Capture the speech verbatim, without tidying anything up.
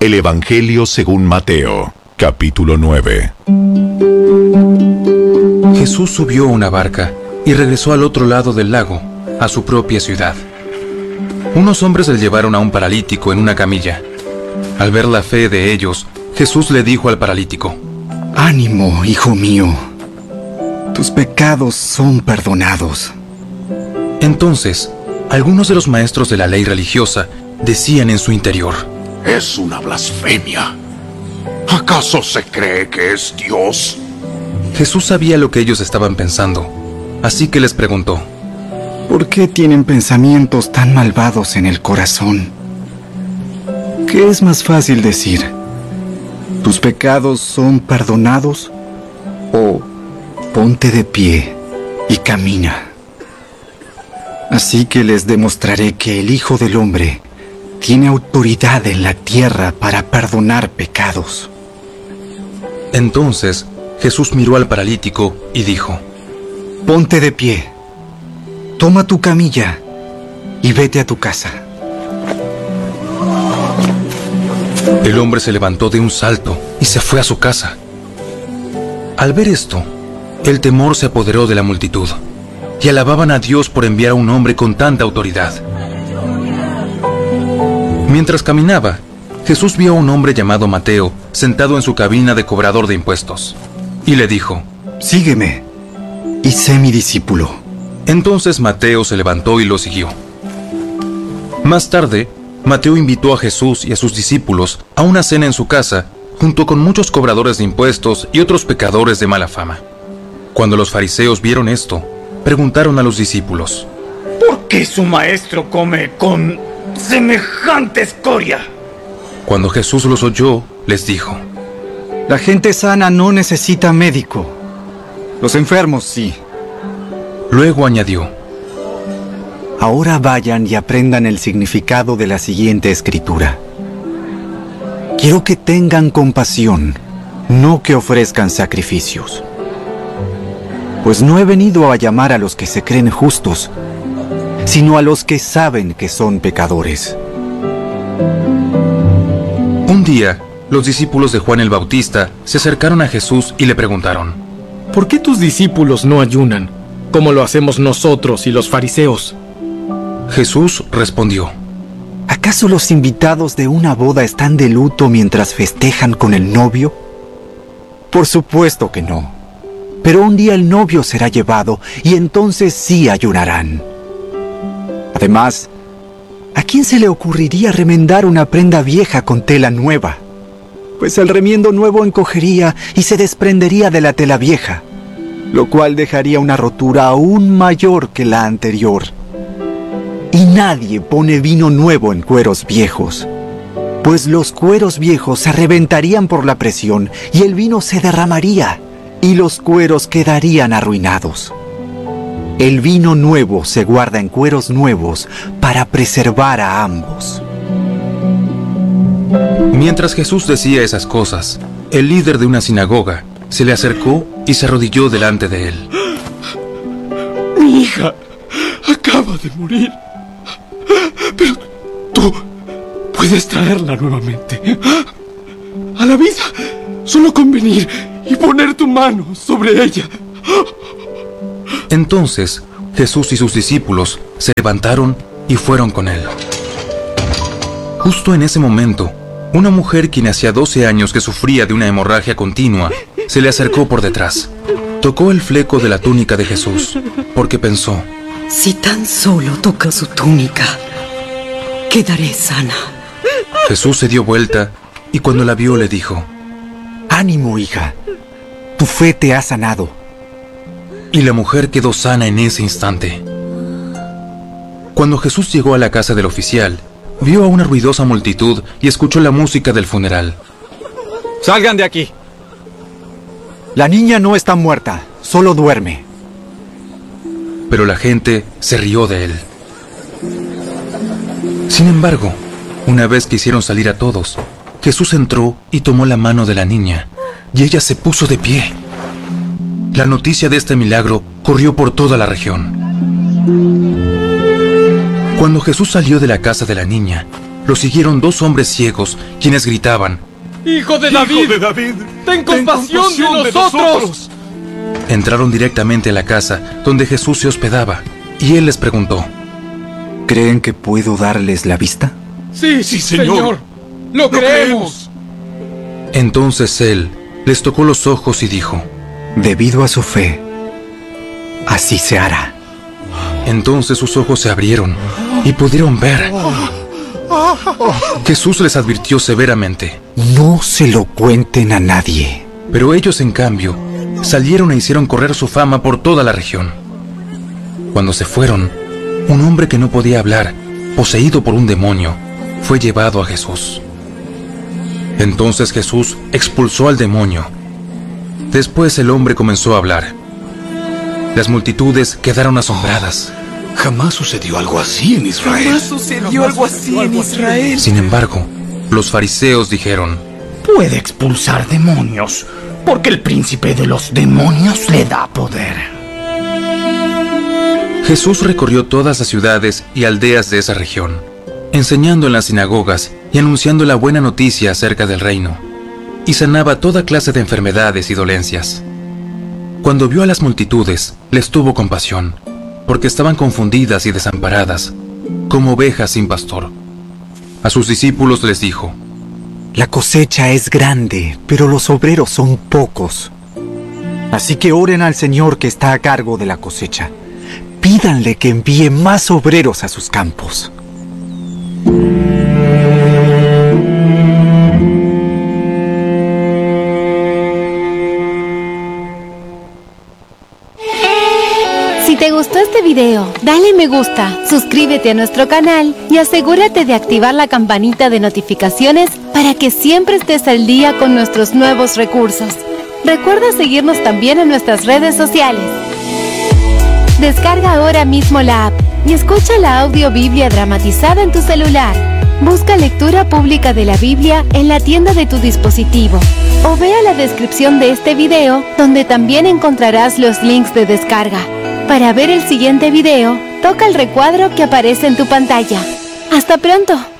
El Evangelio según Mateo, capítulo nueve. Jesús subió a una barca y regresó al otro lado del lago, a su propia ciudad. Unos hombres le llevaron a un paralítico en una camilla. Al ver la fe de ellos, Jesús le dijo al paralítico: «Ánimo, hijo mío, tus pecados son perdonados». Entonces, algunos de los maestros de la ley religiosa decían en su interior: «Es una blasfemia. ¿Acaso se cree que es Dios?» Jesús sabía lo que ellos estaban pensando, así que les preguntó: ¿por qué tienen pensamientos tan malvados en el corazón? ¿Qué es más fácil decir? ¿Tus pecados son perdonados? ¿O ponte de pie y camina? Así que les demostraré que el Hijo del Hombre tiene autoridad en la tierra para perdonar pecados. Entonces Jesús miró al paralítico y dijo: ponte de pie, toma tu camilla y vete a tu casa. El hombre se levantó de un salto y se fue a su casa. Al ver esto, el temor se apoderó de la multitud, y alababan a Dios por enviar a un hombre con tanta autoridad. Mientras caminaba, Jesús vio a un hombre llamado Mateo sentado en su cabina de cobrador de impuestos, y le dijo: sígueme y sé mi discípulo. Entonces Mateo se levantó y lo siguió. Más tarde, Mateo invitó a Jesús y a sus discípulos a una cena en su casa, junto con muchos cobradores de impuestos y otros pecadores de mala fama. Cuando los fariseos vieron esto, preguntaron a los discípulos: ¿por qué su maestro come con semejante escoria? Cuando Jesús los oyó, les dijo: la gente sana no necesita médico, los enfermos sí. Luego añadió: ahora vayan y aprendan el significado de la siguiente escritura. Quiero que tengan compasión, no que ofrezcan sacrificios. Pues no he venido a llamar a los que se creen justos, sino a los que saben que son pecadores. Un día, los discípulos de Juan el Bautista se acercaron a Jesús y le preguntaron: ¿por qué tus discípulos no ayunan, como lo hacemos nosotros y los fariseos? Jesús respondió: ¿acaso los invitados de una boda están de luto mientras festejan con el novio? Por supuesto que no. Pero un día el novio será llevado y entonces sí ayunarán. Además, ¿a quién se le ocurriría remendar una prenda vieja con tela nueva? Pues el remiendo nuevo encogería y se desprendería de la tela vieja, lo cual dejaría una rotura aún mayor que la anterior. Y nadie pone vino nuevo en cueros viejos, pues los cueros viejos se reventarían por la presión y el vino se derramaría y los cueros quedarían arruinados. El vino nuevo se guarda en cueros nuevos para preservar a ambos. Mientras Jesús decía esas cosas, el líder de una sinagoga se le acercó y se arrodilló delante de él. Mi hija acaba de morir, pero tú puedes traerla nuevamente a la vida solo con venir y poner tu mano sobre ella. Entonces Jesús y sus discípulos se levantaron y fueron con él. Justo en ese momento, una mujer quien hacía doce años que sufría de una hemorragia continua se le acercó por detrás. Tocó el fleco de la túnica de Jesús, porque pensó: si tan solo toco su túnica, quedaré sana. Jesús se dio vuelta y cuando la vio le dijo: ánimo, hija, tu fe te ha sanado. Y la mujer quedó sana en ese instante. Cuando Jesús llegó a la casa del oficial, vio a una ruidosa multitud y escuchó la música del funeral. ¡Salgan de aquí! La niña no está muerta, solo duerme. Pero la gente se rió de él. Sin embargo, una vez que hicieron salir a todos, Jesús entró y tomó la mano de la niña, y ella se puso de pie. La noticia de este milagro corrió por toda la región. Cuando Jesús salió de la casa de la niña, lo siguieron dos hombres ciegos, quienes gritaban: ¡Hijo de David! ¡Hijo de David! ¡Ten compasión, ten compasión de, nosotros! de nosotros! Entraron directamente a la casa donde Jesús se hospedaba, y él les preguntó: ¿Creen que puedo darles la vista? Sí, sí, señor. señor. ¡Lo, ¡Lo creemos! Entonces él les tocó los ojos y dijo: Debido a su fe, así se hará. Entonces sus ojos se abrieron y pudieron ver. Jesús les advirtió severamente: No se lo cuenten a nadie. Pero ellos, en cambio, salieron e hicieron correr su fama por toda la región. Cuando se fueron, un hombre que no podía hablar, poseído por un demonio, fue llevado a Jesús. Entonces Jesús expulsó al demonio. Después el hombre comenzó a hablar. Las multitudes quedaron asombradas. Jamás sucedió algo así en Israel. Jamás sucedió algo así en Israel. Sin embargo, los fariseos dijeron: Puede expulsar demonios, porque el príncipe de los demonios le da poder. Jesús recorrió todas las ciudades y aldeas de esa región, enseñando en las sinagogas y anunciando la buena noticia acerca del reino, y sanaba toda clase de enfermedades y dolencias. Cuando vio a las multitudes, les tuvo compasión, porque estaban confundidas y desamparadas, como ovejas sin pastor. A sus discípulos les dijo: La cosecha es grande, pero los obreros son pocos. Así que oren al Señor que está a cargo de la cosecha. Pídanle que envíe más obreros a sus campos. Si te gustó este video, dale me gusta, suscríbete a nuestro canal y asegúrate de activar la campanita de notificaciones para que siempre estés al día con nuestros nuevos recursos. Recuerda seguirnos también en nuestras redes sociales. Descarga ahora mismo la app y escucha la audio Biblia dramatizada en tu celular. Busca lectura pública de la Biblia en la tienda de tu dispositivo o vea la descripción de este video, donde también encontrarás los links de descarga. Para ver el siguiente video, toca el recuadro que aparece en tu pantalla. ¡Hasta pronto!